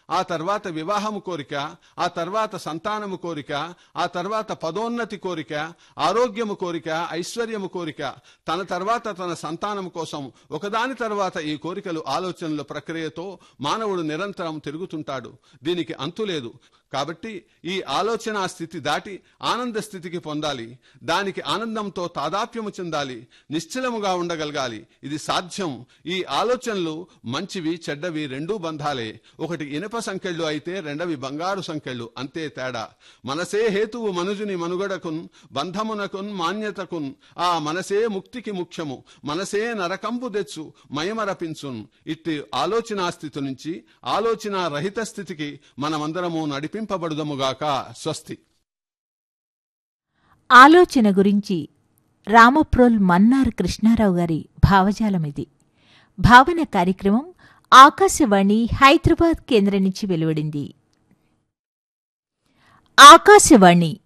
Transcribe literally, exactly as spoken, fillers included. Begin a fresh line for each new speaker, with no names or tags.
ఆ తర్వాత వివాహము కోరిక, ఆ తర్వాత సంతానము కోరిక, ఆ తర్వాత పదోన్నతి కోరిక, ఆరోగ్యము కోరిక, ఐశ్వర్యము కోరిక, తన తర్వాత తన సంతానము కోసం ఒకదాని తర్వాత ఈ కోరికలు ఆలోచనల ప్రక్రియతో మానవుడు నిరంతరం తిరుగుతుంటాడు. దీనికి అంతులేదు. కాబట్టి ఈ ఆలోచన స్థితి దాటి ఆనంద స్థితికి పొందాలి. దానికి ఆనందంతో తాదాప్యము చెందాలి, నిశ్చలముగా ఉండగలగాలి. ఇది సాధ్యం. ఈ ఆలోచనలు మంచివి చెడ్డవి రెండూ బంధాలే. ఒకటి ఇనుప సంకెళ్ళు అయితే రెండవి బంగారు సంకెళ్ళు, అంతే తేడా. మనసే హేతువు మనుజుని మనుగడకున్ బంధమునకున్ మాన్యతకున్, ఆ మనసే ముక్తికి ముఖ్యము, మనసే నరకంబు తెచ్చు మయమరపించున్. ఇట్టి ఆలోచనా స్థితి నుంచి ఆలోచన రహిత స్థితికి మనమందరము నడిపింపబడుదముగాక. స్వస్తి.
ఆలోచన గురించి రామప్రోల్ మన్నార్ కృష్ణారావు గారి భావజాలమిది. భావన కార్యక్రమం ఆకాశవాణి హైదరాబాద్ కేంద్రం నుంచి వెలువడింది. ఆకాశవాణి